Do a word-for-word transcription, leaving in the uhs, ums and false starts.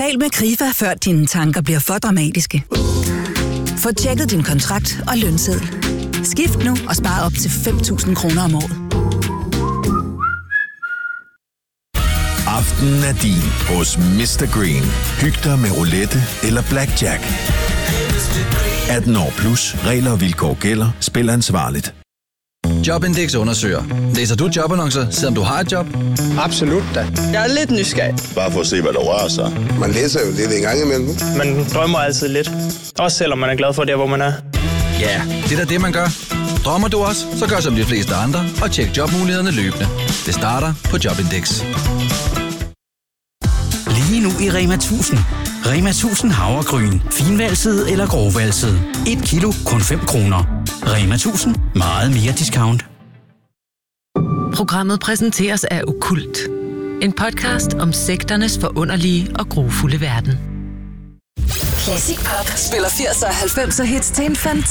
Tal med Krifa, før dine tanker bliver for dramatiske. Få tjekket din kontrakt og lønseddel. Skift nu og spar op til fem tusind kroner om året. Aftenen er din hos mister Green. Hyg dig med roulette eller blackjack. atten år plus. Regler og vilkår gælder. Spil ansvarligt. Jobindex undersøger. Læser du jobannoncer, selvom du har et job? Absolut da. Jeg er lidt nysgerrig. Bare for at se, hvad der rører sig. Man læser jo lidt en gang imellem. Man drømmer altid lidt. Også selvom man er glad for det, hvor man er. Ja, det er da det, man gør. Drømmer du også, så gør som de fleste andre og tjek jobmulighederne løbende. Det starter på Jobindex. Lige nu i Rema tusind. Rema tusind havregryn. Finvalset eller grovvalset. et kilo, kun fem kroner. Rema tusind. Meget mere discount. Programmet præsenteres af Okkult. En podcast om sekternes forunderlige og grufulde verden. Classic Pop spiller firserne og halvfemserne hits til en fantastisk